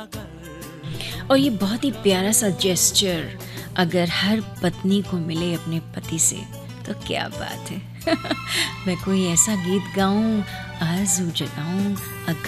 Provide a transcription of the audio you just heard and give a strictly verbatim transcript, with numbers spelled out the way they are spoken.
और ये बहुत ही प्यारा सा जेस्चर अगर हर पत्नी को मिले अपने पति से तो क्या बात है। मैं कोई ऐसा गीत गाऊं, आरज़ू जगाऊं,